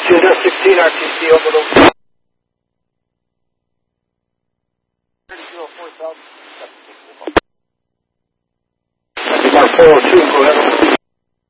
Just 16 RTC over the... Mark 402, go ahead.